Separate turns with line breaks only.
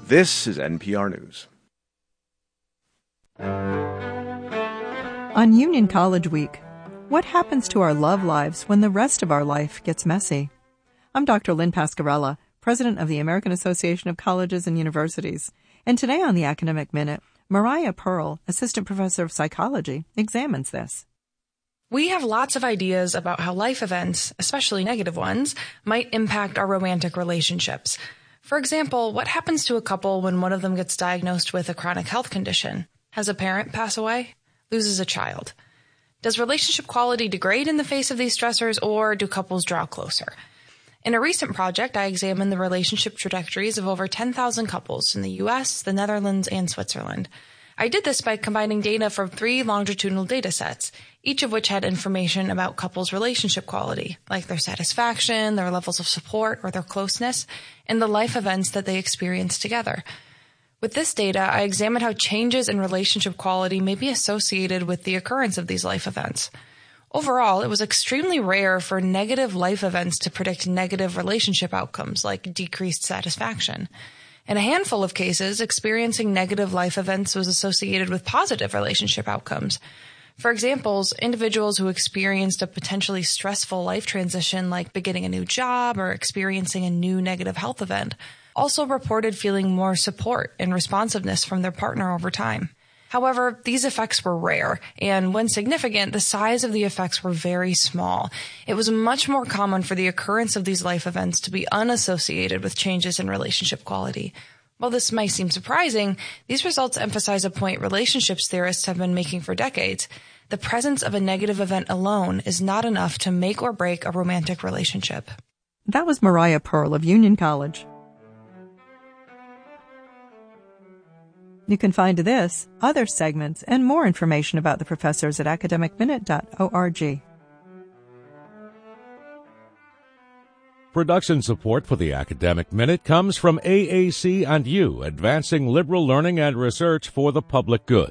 This is NPR News.
On Union College Week, what happens to our love lives when the rest of our life gets messy? I'm Dr. Lynn Pasquarella, president of the American Association of Colleges and Universities. And today on the Academic Minute, Mariah Pearl, assistant professor of psychology, examines this.
We have lots of ideas about how life events, especially negative ones, might impact our romantic relationships. For example, what happens to a couple when one of them gets diagnosed with a chronic health condition? Has a parent pass away? Loses a child? Does relationship quality degrade in the face of these stressors, or do couples draw closer? In a recent project, I examined the relationship trajectories of over 10,000 couples in the U.S., the Netherlands, and Switzerland. I did this by combining data from 3 longitudinal data sets, each of which had information about couples' relationship quality, like their satisfaction, their levels of support, or their closeness, and the life events that they experienced together. With this data, I examined how changes in relationship quality may be associated with the occurrence of these life events. Overall, it was extremely rare for negative life events to predict negative relationship outcomes, like decreased satisfaction. In a handful of cases, experiencing negative life events was associated with positive relationship outcomes. For example, individuals who experienced a potentially stressful life transition, like beginning a new job or experiencing a new negative health event, also reported feeling more support and responsiveness from their partner over time. However, these effects were rare, and when significant, the size of the effects were very small. It was much more common for the occurrence of these life events to be unassociated with changes in relationship quality. While this might seem surprising, these results emphasize a point relationships theorists have been making for decades. The presence of a negative event alone is not enough to make or break a romantic relationship.
That was Mariah Pearl of Union College. You can find this, other segments, and more information about the professors at academicminute.org.
Production support for the Academic Minute comes from AAC and you, advancing liberal learning and research for the public good.